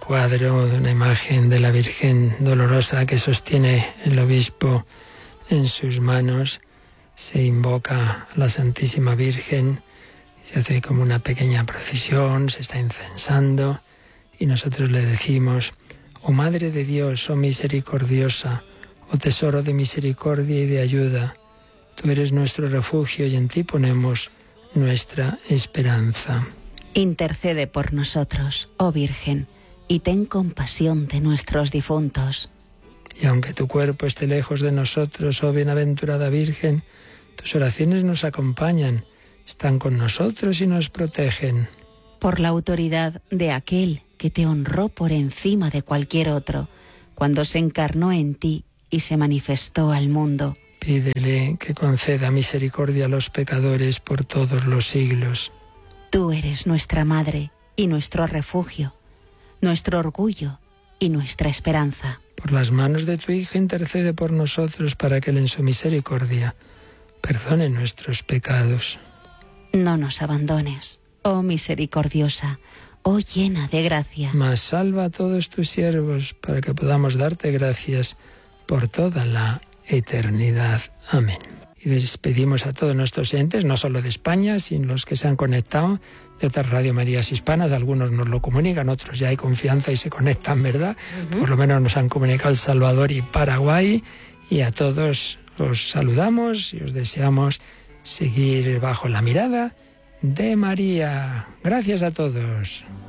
cuadro de una imagen de la Virgen Dolorosa que sostiene el obispo en sus manos. Se invoca a la Santísima Virgen, se hace como una pequeña procesión, se está incensando y nosotros le decimos: oh Madre de Dios, oh misericordiosa, oh tesoro de misericordia y de ayuda, tú eres nuestro refugio y en ti ponemos nuestra esperanza. Intercede por nosotros, oh Virgen, y ten compasión de nuestros difuntos. Y aunque tu cuerpo esté lejos de nosotros, oh bienaventurada Virgen, tus oraciones nos acompañan, están con nosotros y nos protegen. Por la autoridad de aquel que te honró por encima de cualquier otro, cuando se encarnó en ti y se manifestó al mundo. Pídele que conceda misericordia a los pecadores por todos los siglos. Tú eres nuestra Madre y nuestro refugio, nuestro orgullo y nuestra esperanza. Por las manos de tu Hijo intercede por nosotros para que Él en su misericordia perdone nuestros pecados. No nos abandones, oh misericordiosa, oh llena de gracia. Mas salva a todos tus siervos para que podamos darte gracias por toda la eternidad. Amén. Y despedimos a todos nuestros oyentes, no solo de España, sino los que se han conectado de otras Radio Marías hispanas. Algunos nos lo comunican, otros ya hay confianza y se conectan, ¿verdad? Por lo menos nos han comunicado El Salvador y Paraguay. Y a todos os saludamos y os deseamos seguir bajo la mirada de María. Gracias a todos.